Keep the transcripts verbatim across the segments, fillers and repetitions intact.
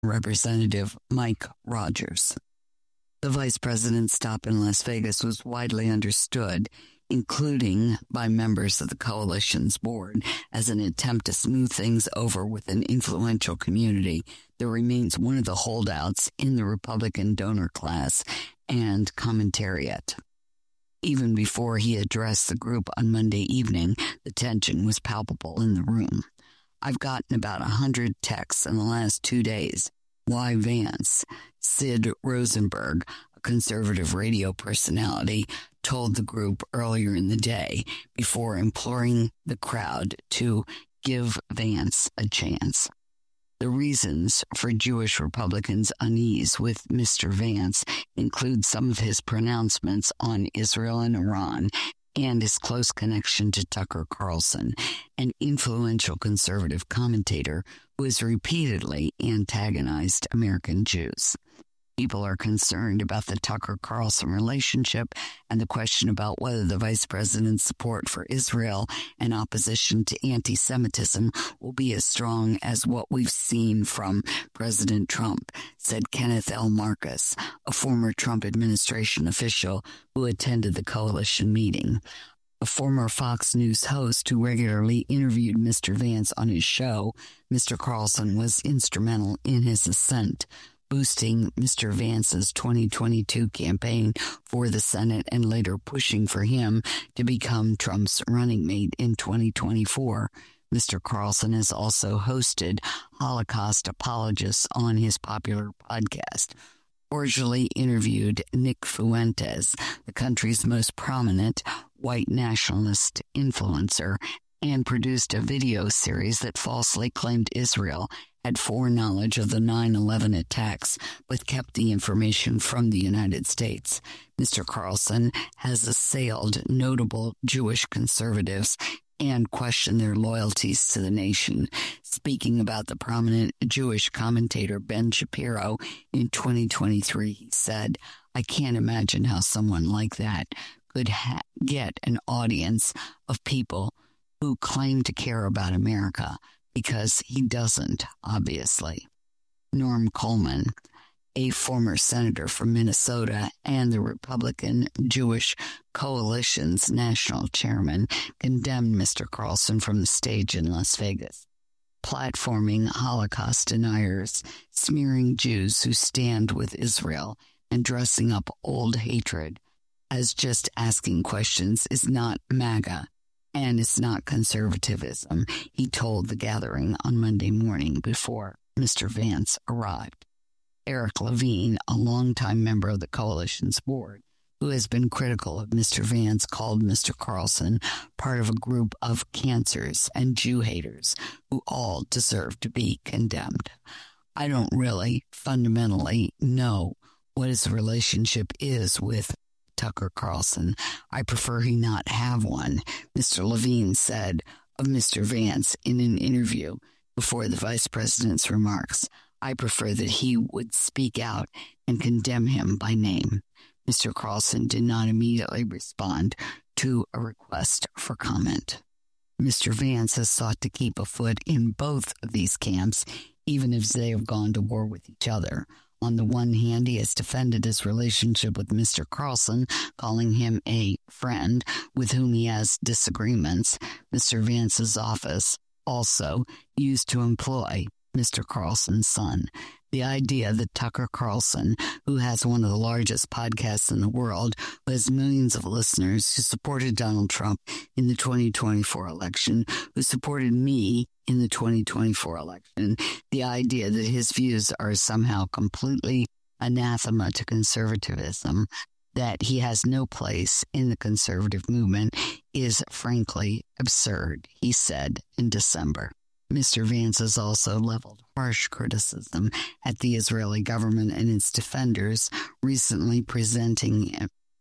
Representative Mike Rogers. The vice president's stop in Las Vegas was widely understood, including by members of the coalition's board, as an attempt to smooth things over with an influential community that remains one of the holdouts in the Republican donor class and commentariat. Even before he addressed the group on Monday evening, the tension was palpable in the room. I've gotten about a hundred texts in the last two days. Why Vance? Sid Rosenberg, a conservative radio personality, told the group earlier in the day before imploring the crowd to give Vance a chance. The reasons for Jewish Republicans' unease with Mister Vance include some of his pronouncements on Israel and Iran and his close connection to Tucker Carlson, an influential conservative commentator who has repeatedly antagonized American Jews. People are concerned about the Tucker-Carlson relationship and the question about whether the vice president's support for Israel and opposition to anti-Semitism will be as strong as what we've seen from President Trump, said Kenneth L. Marcus, a former Trump administration official who attended the coalition meeting. A former Fox News host who regularly interviewed Mister Vance on his show, Mister Carlson was instrumental in his ascent, boosting Mister Vance's twenty twenty-two campaign for the Senate and later pushing for him to become Trump's running mate in twenty twenty-four. Mister Carlson has also hosted Holocaust apologists on his popular podcast. Cordially interviewed Nick Fuentes, the country's most prominent white nationalist influencer, and produced a video series that falsely claimed Israel had foreknowledge of the nine eleven attacks, but kept the information from the United States. Mister Carlson has assailed notable Jewish conservatives and questioned their loyalties to the nation. Speaking about the prominent Jewish commentator Ben Shapiro in twenty twenty-three, he said, "I can't imagine how someone like that could ha- get an audience of people who claim to care about America, because he doesn't, obviously." Norm Coleman, a former senator from Minnesota and the Republican Jewish Coalition's national chairman, condemned Mister Carlson from the stage in Las Vegas, platforming Holocaust deniers, smearing Jews who stand with Israel, and dressing up old hatred as just asking questions is not MAGA. And it's not conservatism, he told the gathering on Monday morning before Mister Vance arrived. Eric Levine, a longtime member of the coalition's board, who has been critical of Mister Vance, called Mister Carlson part of a group of cancers and Jew haters who all deserve to be condemned. I don't really fundamentally know what his relationship is with Tucker Carlson. I prefer he not have one, Mister Levine said of Mister Vance in an interview before the vice president's remarks. I prefer that he would speak out and condemn him by name. Mister Carlson did not immediately respond to a request for comment. Mister Vance has sought to keep a foot in both of these camps, even if they have gone to war with each other. On the one hand, he has defended his relationship with Mister Carlson, calling him a friend with whom he has disagreements. Mister Vance's office also used to employ Mister Carlson's son. The idea that Tucker Carlson, who has one of the largest podcasts in the world, who has millions of listeners, who supported Donald Trump in the twenty twenty-four election, who supported me in the twenty twenty-four election, the idea that his views are somehow completely anathema to conservatism, that he has no place in the conservative movement, is frankly absurd, he said in December. Mister Vance has also leveled harsh criticism at the Israeli government and its defenders, recently presenting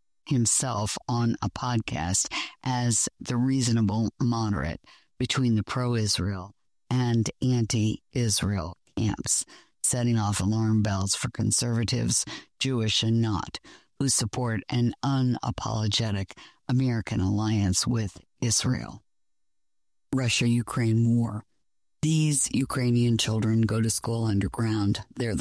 himself on a podcast as the reasonable moderate between the pro-Israel and anti-Israel camps, setting off alarm bells for conservatives, Jewish and not, who support an unapologetic American alliance with Israel. Russia-Ukraine war. These Ukrainian children go to school underground. They're